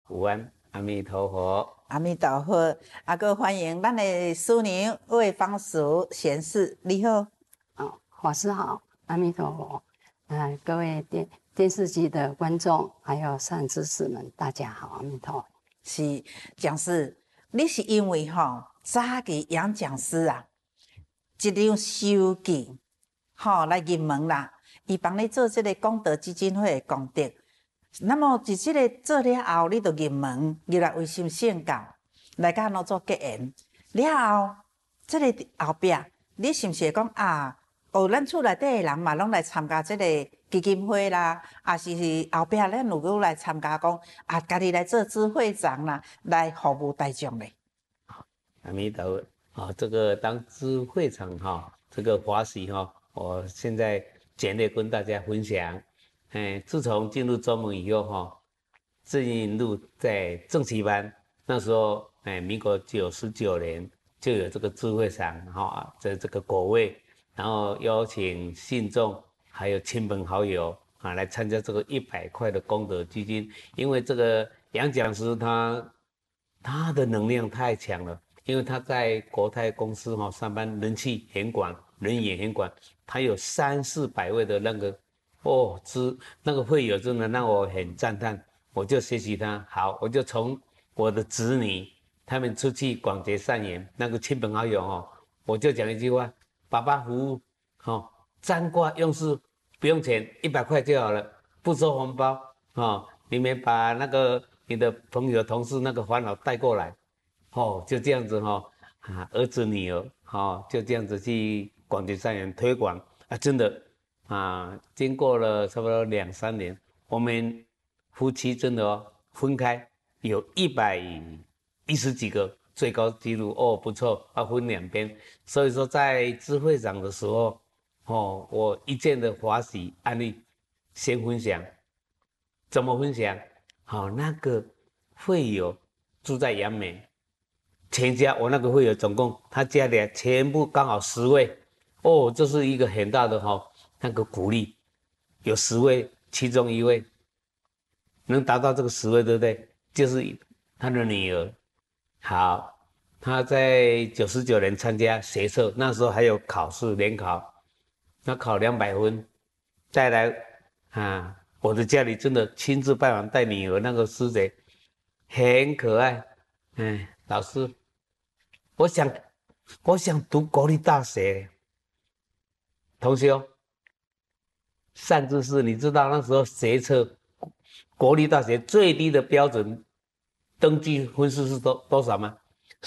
午安，阿弥陀佛。 阿弥陀佛，个欢迎咱的师娘魏芳淑贤士，你好。 法师好，阿弥陀佛。各位电视机的观众，还有善知识们，大家好，阿弥陀佛。 是讲师，你是因为早期杨讲师啊，一张收据来入门啦，伊帮你做这个功德基金会的功德。那么伫这个做了后，你就入门入来为心圣教，来甲咱做结缘。了后，这个后壁，你是毋是会讲啊？咱厝内底的人嘛，拢来参加这个基金会啦，啊是后壁咱如果来参加讲啊，家己来做支会长啦，来服务大众嘞。 阿弥陀佛，这个当支会长这个华喜我现在简略跟大家分享。自从进入中门以后进入在正旗班，那时候民国99年就有这个支会长在这个果位，然后邀请信众还有亲朋好友来参加这个100块的功德基金。因为这个杨讲师他的能量太强了，因为他在国泰公司上班，人气很广，人也很广，他有300-400位的那个会友真的让我很赞叹，我就学习他。好，我就从我的子女他们出去广结善缘，那个亲朋好友我就讲一句话：爸爸服务占卦用事不用钱，100块就好了，不收红包你们把那个你的朋友同事那个烦恼带过来就这样子儿子女儿就这样子去广结善缘推广真的。经过了差不多2-3年，我们夫妻真的分开有110几个，最高纪录不错，分2边。所以说在支会长的时候我一件的华喜案例先分享。怎么分享？那个会友住在杨梅，全家我那个会友总共他家里全部刚好10位这是一个很大的那个鼓励，有10位，其中1位能达到这个10位，对不对？就是他的女儿。好，他在99年参加学测，那时候还有考试联考，那考200分。再来我的家里真的亲自拜访带女儿那个师姐，很可爱。老师，我想读国立大学。同修，善知识，你知道那时候学测国立大学最低的标准登记分数是多少吗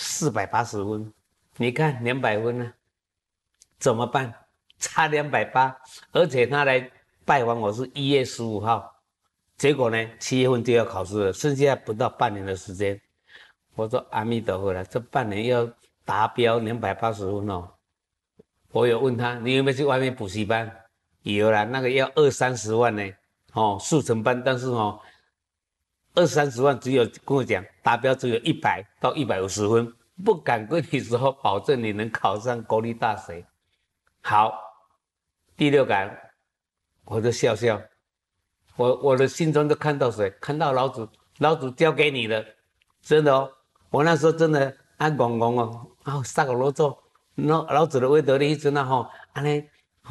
？480分。你看200分呢，怎么办？差280，而且他来拜访我是1月15号，结果呢7月份就要考试了，剩下不到半年的时间。我说阿弥陀佛了，这半年要达标280分我有问他，你有没有去外面补习班？有啦，那个要20-30万呢，速成班，但是20-30万只有跟我讲达标只有100到150分，不敢跟你说保证你能考上国立大学。好，第6感，我就笑笑，我的心中就看到谁？看到老子，老子交给你了，真的我那时候真的懵懵上个罗座。老子的威德力真的安尼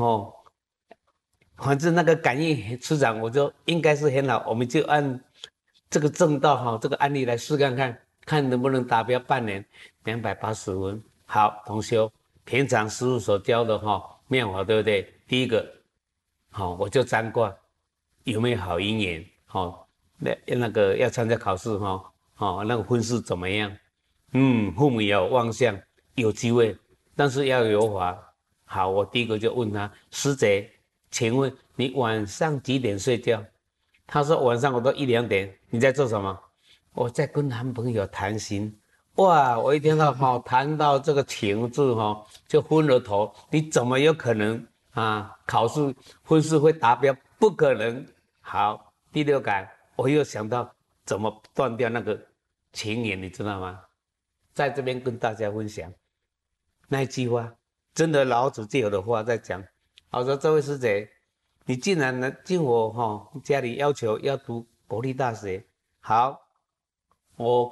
反正那个感应师长，我就应该是很好，我们就按这个正道这个案例来试看看，看能不能达标半年280分。好，同修，平常师父所教的妙法对不对？第一个我就占卦有没有好姻缘那个要参加考试那个分数怎么样？父母有望向，有机会。但是要有法。好，我第一个就问他，师姐，请问你晚上几点睡觉？他说晚上我都1-2点。你在做什么？我在跟男朋友谈心。哇，我一听到谈到这个情字就昏了头。你怎么有可能考试分数会达标？不可能。好，第6感，我又想到怎么断掉那个情缘，你知道吗？在这边跟大家分享那一句话，真的老子就有的话在讲。我说这位师姐，你竟然能进我家里要求要读国立大学，好， 我